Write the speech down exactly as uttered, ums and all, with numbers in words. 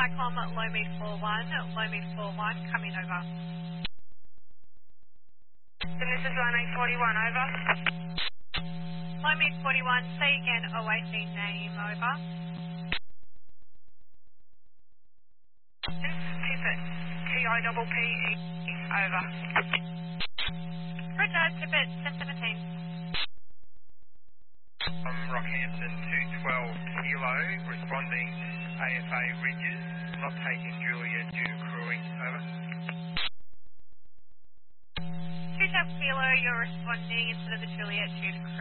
Cyclone Lomi four one, Lomi four one, coming over. And this is Lomi forty-one, over. Lomi forty-one, say again, O A C name, over. Tippet, T I P P E, over. Roger, Tippet, ten seventeen. Um, Rockhampton two twelve Kilo, responding A F A Ridges, not taking Juliet due to crewing, over. two twelve Kilo, you're responding instead of the Juliet due to